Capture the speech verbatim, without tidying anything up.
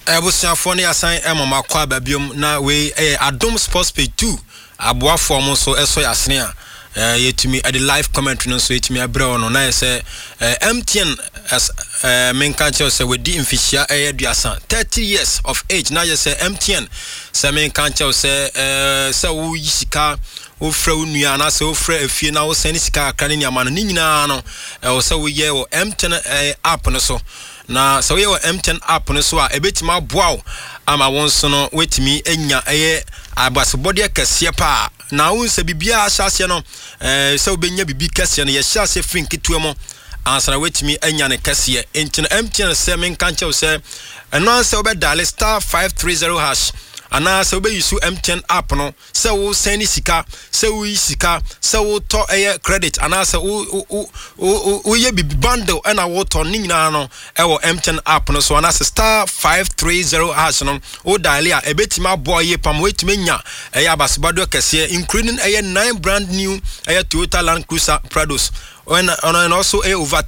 Ebusiafo ne asan emama kwa babiom na we eh Adom Sports Page two aboafo mo so eso yasene a eh yetumi at the live commentary no so yetumi abrɛ no na say M T N as eh menka che say we di mfishia eh aduasa thirty years of age na say M T N say menka che say eh say wo yisika wo fra wo nua na say wo fra afie na wo sani sika akra ne ama no ni nyina no eh wo say wo ye wo M T N eh, app no so na so we wo M T N app no so a ebetima boaw ama wonso no wetimi enya eye abasebode kase pa na wonse bibia ahyase no eh so benya bibi kase no ye hyase finketu mo ansara wetimi enya ne kase enti M T N se men kan chew se eno anse obedale star five three zero hash ana se obe use M T N app no se wo send sika se wo sika se wo to eye credit ana se wo wo wo ye bibi bundle ana wo to ni nyina no e wo M T N app no so ana se star five three zero hash no o dial a ebetima boy ye pam wetime nya eye abasebado kese including eye nine brand new eye Toyota Land Cruiser Prados and also a over